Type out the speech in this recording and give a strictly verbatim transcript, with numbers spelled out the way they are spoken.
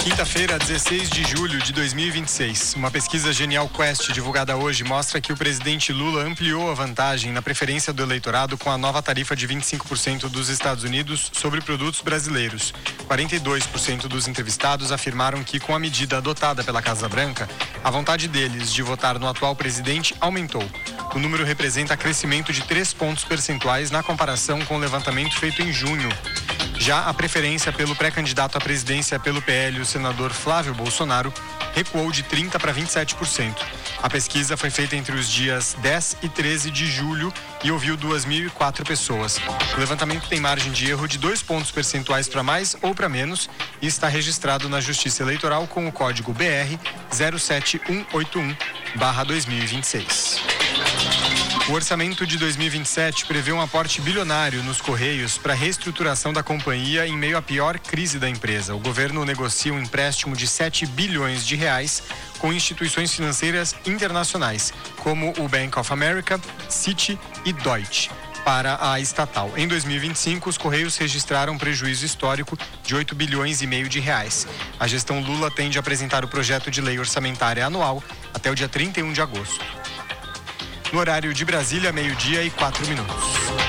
Quinta-feira, dezesseis de julho de dois mil e vinte e seis. Uma pesquisa Genial Quest divulgada hoje mostra que o presidente Lula ampliou a vantagem na preferência do eleitorado com a nova tarifa de vinte e cinco por cento dos Estados Unidos sobre produtos brasileiros. quarenta e dois por cento dos entrevistados afirmaram que, com a medida adotada pela Casa Branca, a vontade deles de votar no atual presidente aumentou. O número representa crescimento de três pontos percentuais na comparação com o levantamento feito em junho. Já a preferência pelo pré-candidato à presidência pelo P L, o senador Flávio Bolsonaro, recuou de trinta para vinte e sete por cento. A pesquisa foi feita entre os dias dez e treze de julho e ouviu duas mil e quatro pessoas. O levantamento tem margem de erro de dois pontos percentuais para mais ou para menos e está registrado na Justiça Eleitoral com o código B R zero sete um oito um barra dois mil e vinte e seis. O orçamento de dois mil e vinte e sete prevê um aporte bilionário nos Correios para a reestruturação da companhia em meio à pior crise da empresa. O governo negocia um empréstimo de sete bilhões de reais com instituições financeiras internacionais, como o Bank of America, Citi e Deutsche, para a estatal. Em dois mil e vinte e cinco, os Correios registraram um prejuízo histórico de oito bilhões e meio de reais. A gestão Lula tende a apresentar o projeto de lei orçamentária anual até o dia trinta e um de agosto. No horário de Brasília, meio-dia e quatro minutos.